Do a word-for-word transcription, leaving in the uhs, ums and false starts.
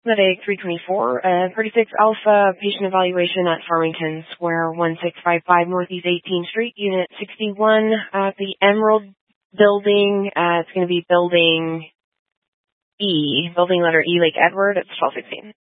Medic three twenty-four, uh, thirty-six Alpha, patient evaluation at Farmington Square, one six five five Northeast eighteenth Street, Unit sixty-one, at the Emerald Building. Uh, it's going to be Building E, Building letter E, like Edward. It's twelve sixteen.